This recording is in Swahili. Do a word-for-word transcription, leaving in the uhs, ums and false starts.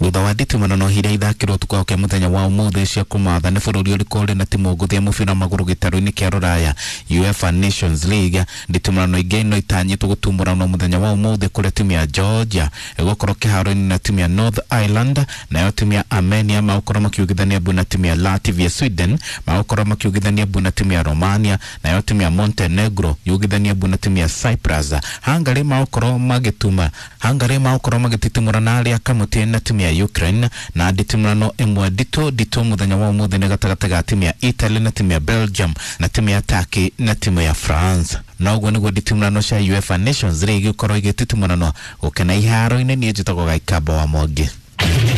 Thutha wa nditimano hiria ithakirwo tukao ke muthenya wa umuthi cia kumatha ni bururi uriko ri na timu nguthia mubira maguru gitaru-ini kia Ruraya UEFA Nations League. Nditimano ingi no itanyitwo gutumbura no muthenya wa umuthi kuri timu ya Georgia igokoro kiharo-ini na timu ya North Ireland, nayo timu ya Armenia maukoro makiugithania bu na timu ya Latvia. Sweden maukoro makiugithania bu na timu ya Romania, nayo timu ya Montenegro yugithania bu na timu ya Cyprus. Hungary maukoro magituma Hungary maukoro magititumura na aria kamuti na timu ya Ukraine, na nditimurano emwe dito dito muthenya wa umuthi ni gatagati ga timu ya Italy na timu ya Belgium na timu ya Turkey na timu ya France. Na uguo niguo nditimurano cia UEFA Nations League ikorwo igititumurano gukena iharo-ini. Ni njitagwo Gaikamba wa Mongi.